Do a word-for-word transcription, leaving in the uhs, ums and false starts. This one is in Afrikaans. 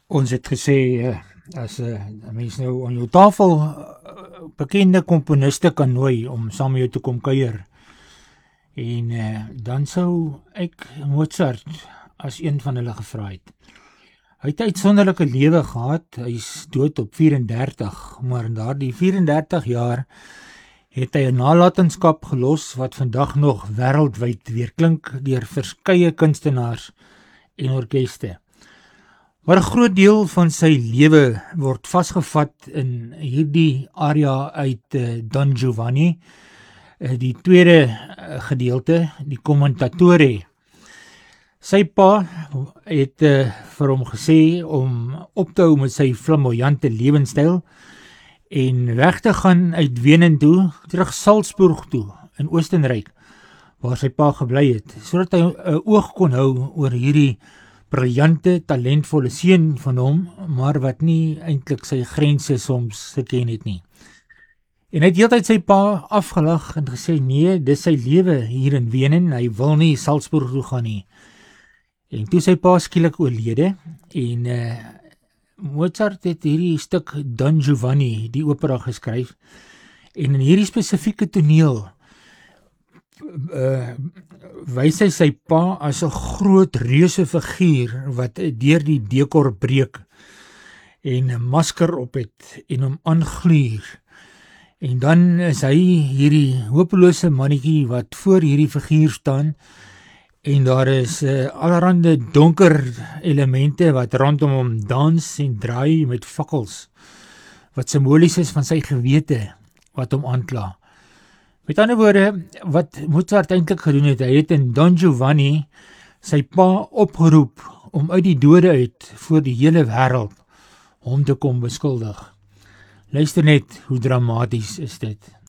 Ons het gesê, uh, as 'n uh, mens nou aan jou tafel uh, bekende komponiste kan nooi om saam met jou te kom kuier. En uh, dan sou ek Mozart as een van hulle gevra het. Hy het 'n uitsonderlike lewe gehad. Hy is dood op vyf-en-dertig, maar in daardie vyf-en-dertig jaar het hy 'n nalatenskap gelos wat vandag nog wêreldwyd weerklink deur verskeie kunstenaars en orkeste. Maar 'n groot deel van sy lewe word vasgevat in hierdie aria uit uh, Don Giovanni, uh, die tweede uh, gedeelte, die Commendatore. Sy pa het uh, vir hom gesê om op te hou met sy flamboyante lewenstyl en weg te gaan uit Wenen toe, terug Salzburg toe in Oostenryk, waar sy pa gebly het, sodat hy 'n oog kon hou oor hierdie briljante, talentvolle seun van hom, maar wat nie eintlik sy grense soms geken het nie. En hy het heeltyd sy pa afgelag en gesê, nee, dis sy lewe hier in Wenen, hy wil nie Salzburg toe gaan nie. En toe sy pa skielik oorlede, en uh, Mozart het hierdie stuk Don Giovanni, die opera geskryf, en in hierdie spesifieke toneel uh, wys hy sy pa as 'n groot reuse figuur wat deur die dekor breek en 'n masker op het en hom aangluur. En dan is hy hierdie hopelose mannetjie wat voor hierdie figuur staan en daar is uh, allerhande donker elemente wat rondom hom dans en draai met fakkels wat simbolies is van sy gewete wat hom aankla. Met ander woorde, wat Mozart eintlik gedoen het, hy het in Don Giovanni sy pa opgeroep om uit die dode uit voor die hele wêreld hom te kom beskuldig. Luister net hoe dramaties is dit.